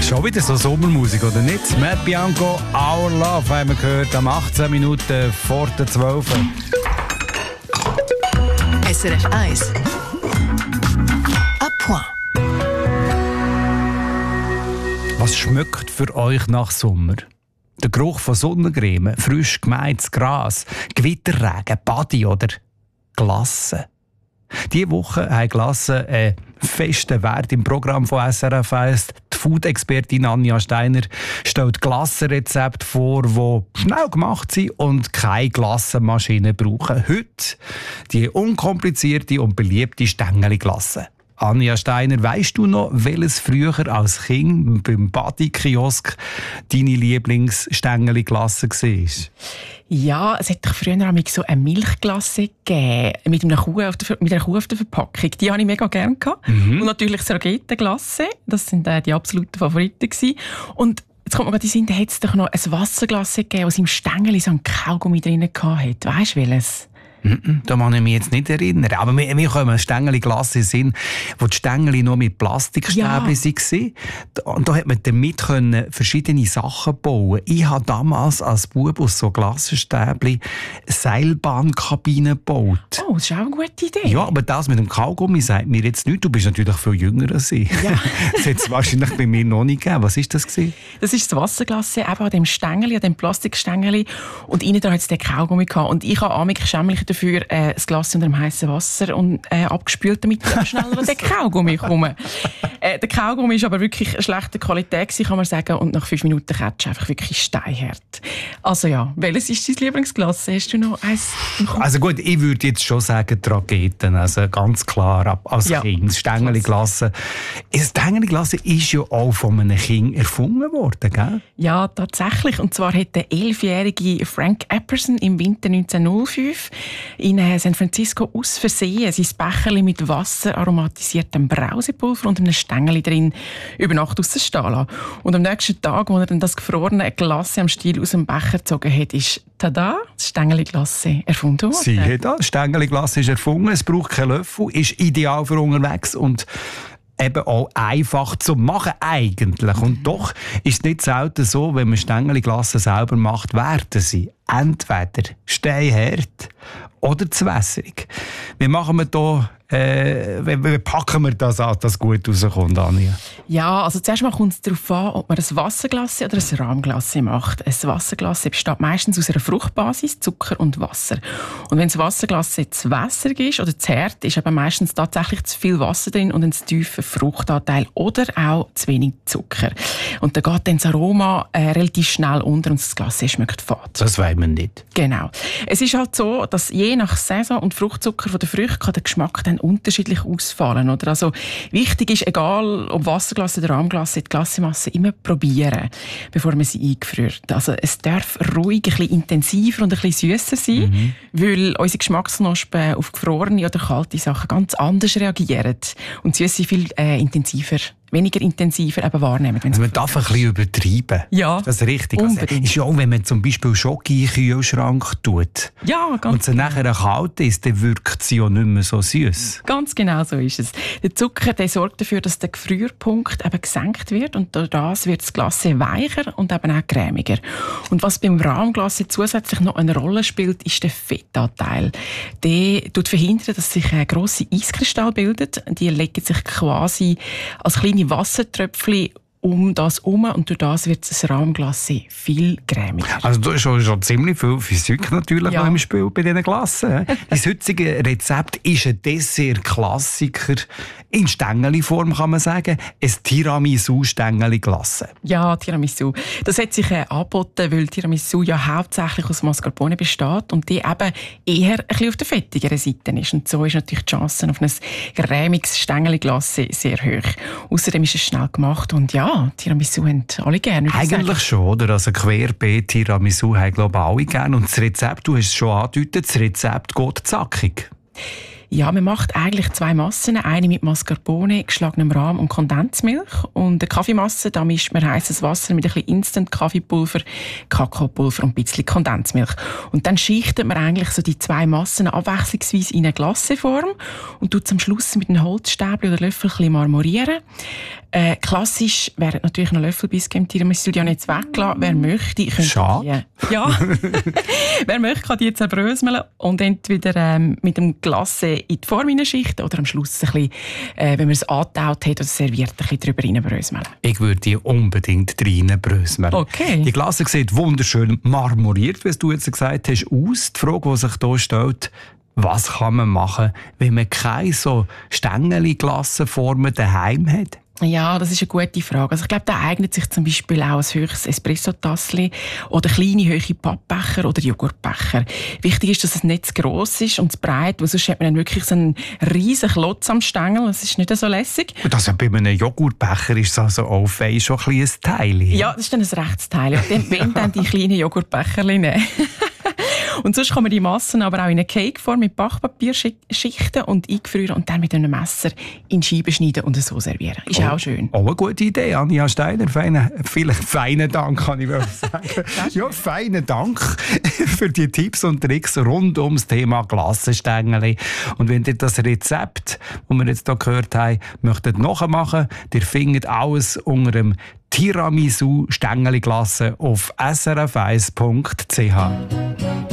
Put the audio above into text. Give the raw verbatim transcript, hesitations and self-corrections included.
Schon wieder so Sommermusik, oder nicht? Matt Bianco, Our Love, haben wir gehört, am achtzehn Minuten vor der zwölf. S R F eins. À point. Was schmeckt für euch nach Sommer? Der Geruch von Sonnencreme, frisch gemähtes Gras, Gewitterregen, Badi oder Glasse. Diese Woche haben Glasse einen festen Wert im Programm von S R F eins. Die Food-Expertin Anja Steiner stellt Glassenrezepte vor, die schnell gemacht sind und keine Glassenmaschine brauchen. Heute die unkomplizierte und beliebte Stängeli-Glasse. Anja Steiner, weisst du noch, welches früher als Kind beim Badi-Kiosk deine Lieblingsstängeli-Glasse war? Ja, es hat doch früher so eine Milchglasse gegeben, mit einer Kuh auf der, mit einer Kuh auf der Verpackung. Die hatte ich mega gerne. Mhm. Und natürlich Saragetta-Glasse, das sind äh, die absoluten Favoriten gewesen. Und jetzt kommt mir gerade in den Sinn, da hat es doch noch ein Wasserglasse gegeben, das im Stängeli so ein Kaugummi drin hatte. Weisst du welches? Da kann ich mich jetzt nicht erinnern. Aber wir, wir kommen Stängeli-Glasse sind, wo die Stängeli nur mit Plastikstäbchen Ja. waren. Und da hat man damit können verschiedene Sachen bauen. Ich habe damals als Bub aus so Glassenstäbchen Seilbahnkabinen gebaut. Oh, das ist auch eine gute Idee. Ja, aber das mit dem Kaugummi sagt mir jetzt nichts. Du bist natürlich viel jünger als ich. Ja. Das hat es wahrscheinlich bei mir noch nicht gegeben. Was war das gewesen? Das ist das Wasserglasse, eben an dem Stängeli, an dem Plastikstängeli. Und innen dran hat es den Kaugummi gehabt. Und ich habe amig schämlich dafür äh, das Glas unter dem heißen Wasser und äh, abgespült, damit ich schneller an den Kaugummi komme. Äh, der Kaugummi war aber wirklich eine schlechte Qualität gewesen, kann man sagen. Und nach fünf Minuten kratzt einfach wirklich steinhart. Also ja, welches ist dein Lieblingsglas? Hast du noch eins im Kopf? Also gut, ich würde jetzt schon sagen Trageten, also ganz klar ab als Ja. Kind. Stängeli-Glasse. Das Stängeli-Glasse ist ja auch von einem Kind erfunden worden, gell? Ja, tatsächlich. Und zwar hat der elfjährige Frank Epperson im Winter neunzehnhundertfünf in äh, San Francisco aus Versehen sein Becherli mit wasseraromatisiertem Brausepulver und einem Stängeli drin über Nacht rausstehen lassen. Und am nächsten Tag, als er dann das gefrorene Glasse am Stiel aus dem Becher gezogen hat, ist tada, das Stängeli-Glasse erfunden worden. Siehe da, das Stängeli-Glasse ist erfunden, es braucht keinen Löffel, ist ideal für unterwegs und eben auch einfach zu machen eigentlich. Und doch ist es nicht selten so, wenn man Stängeli-Glasse selber macht, werden sie entweder steinhart oder zu wässrig. Wie machen wir da, äh, wie, wie packen wir das an, dass es gut rauskommt, Anja? Ja, also zuerst mal kommt es darauf an, ob man ein Wasserglasse oder ein Rahmglasse macht. Ein Wasserglasse besteht meistens aus einer Fruchtbasis, Zucker und Wasser. Und wenn das Wasserglasse zu wässrig ist oder zu hart, ist aber meistens tatsächlich zu viel Wasser drin und ein zu tiefer Fruchtanteil oder auch zu wenig Zucker. Und da geht dann das Aroma äh, relativ schnell unter und das Glas schmeckt fad. Das wollen wir nicht. Genau. Es ist halt so, dass je nach Saison und Fruchtzucker von der Früchte kann der Geschmack dann unterschiedlich ausfallen. Oder? Also wichtig ist, egal ob Wasserglas oder Rahmglas, die Glassemasse immer probieren, bevor man sie eingefriert. Also es darf ruhig ein bisschen intensiver und ein bisschen süsser sein, mhm. weil unsere Geschmacksknospen auf gefrorene oder kalte Sachen ganz anders reagieren und Süße viel äh, intensiver weniger intensiver eben wahrnehmen. Also man darf ein bisschen übertreiben. Ja, das ist richtig. unbedingt. Also ist ja auch, wenn man zum Beispiel Schoki in den Kühlschrank tut ja, ganz und sie genau. nachher kalt ist, dann wirkt sie ja nicht mehr so süß. Ganz genau so ist es. Der Zucker der sorgt dafür, dass der Gefrierpunkt eben gesenkt wird und durch das wird das Glas weicher und eben auch cremiger. Und was beim Rahmglas zusätzlich noch eine Rolle spielt, ist der Fettanteil. Der tut verhindern, dass sich ein grosser Eiskristalle bildet. Die legen sich quasi als kleine Wassertröpfchen um das herum und durch das wird das Rahmglasse viel cremiger. Also da ist schon, schon ziemlich viel Physik natürlich ja. noch im Spiel bei diesen Glassen. Das heutige Rezept ist ein Dessert-Klassiker in Stängeli-Form, kann man sagen. Ein Tiramisu-Stängeli-Glasse. Ja, Tiramisu. Das hat sich äh, angeboten, weil Tiramisu ja hauptsächlich aus Mascarpone besteht und die eben eher ein bisschen auf der fettigeren Seite ist. Und so ist natürlich die Chance auf ein cremiges Stängeli-Glasse sehr hoch. Außerdem ist es schnell gemacht und ja, Tiramisu haben alle gerne. Eigentlich schon, oder? Also querbeet Tiramisu haben, glaube ich, alle gerne. Und das Rezept, du hast es schon angedeutet, das Rezept geht zackig. Ja, man macht eigentlich zwei Massen. Eine mit Mascarpone, geschlagenem Rahm und Kondensmilch. Und eine Kaffeemasse, da mischt man heißes Wasser mit ein bisschen Instant-Kaffeepulver, Kakaopulver und ein bisschen Kondensmilch. Und dann schichtet man eigentlich so die zwei Massen abwechslungsweise in eine Glacéform und tut am Schluss mit einem Holzstäbchen oder Löffel ein bisschen marmorieren. Äh, klassisch wären natürlich noch Löffelbiss im Tiramisu ja nicht weglassen. Wer möchte, könnte Schade. die, ja, wer möchte, kann die jetzt zerbröseln und entweder ähm, mit dem Glacé in die Form hineinschichten oder am Schluss ein bisschen, äh, wenn man es angetaut hat oder serviert, ein bisschen drüber reinbröseln. Ich würde die unbedingt reinbröseln. Okay. Die Glasse sieht wunderschön marmoriert, wie du jetzt gesagt hast, aus. Die Frage, die sich hier stellt, was kann man machen, wenn man keine so Stängeli-Glassenformen daheim hat? Ja, das ist eine gute Frage. Also ich glaube, da eignet sich zum Beispiel auch ein höchstes Espresso-Tassli oder kleine, hohe Pappbecher oder Joghurtbecher. Wichtig ist, dass es nicht zu gross ist und zu breit, weil sonst hat man dann wirklich so einen riesen Klotz am Stängel. Das ist nicht so lässig. Und also bei einem Joghurtbecher ist das also auch fein schon ein kleines Teil. Ja, das ist dann ein Rechtsteil. Und dann wollen dann die kleinen Joghurtbecherchen nehmen. Und sonst kann man die Massen aber auch in eine Cakeform mit Backpapier schichten und eingefrieren und dann mit einem Messer in Scheiben schneiden und so servieren. Ist oh, auch schön. Auch eine gute Idee, Anja Steiner. Feine, vielleicht feinen Dank, kann ich wohl sagen. Ja, feinen Dank für die Tipps und Tricks rund ums Thema Glassenstängeli. Und wenn ihr das Rezept, das wir jetzt hier gehört haben, möchtet nachmachen, ihr findet alles unter dem Tiramisu Stängeli Glasse auf s r f eins punkt c h.